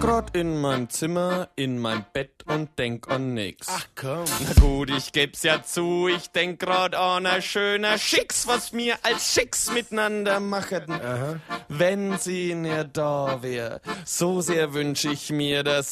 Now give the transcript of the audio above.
grad in meinem Zimmer, in mein Bett und denk an nix. Ach komm. Na gut, ich geb's ja zu, ich denk grad an a schöner Schicks, was wir als Schicks miteinander machen. Aha. Wenn sie nicht da wär, so sehr wünsch ich mir, dass